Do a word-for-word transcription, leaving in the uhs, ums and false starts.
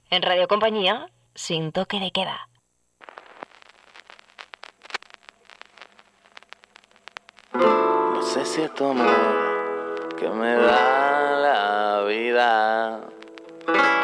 En Radio Compañía, sin toque de queda. No sé si es tu amor que me da la vida.